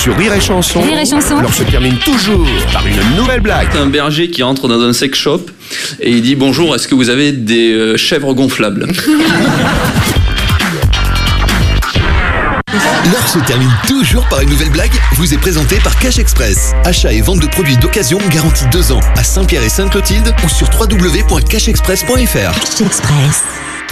Sur Rire et Chanson, Rire et Chanson. l'heure se termine toujours par une nouvelle blague. Un berger qui entre dans un sex shop et il dit bonjour, est-ce que vous avez des chèvres gonflables? L'heure se termine toujours par une nouvelle blague, vous est présentée par Cash Express. Achat et vente de produits d'occasion garantie 2 ans à Saint-Pierre et Sainte-Clotilde ou sur www.cashexpress.fr. Cash Express.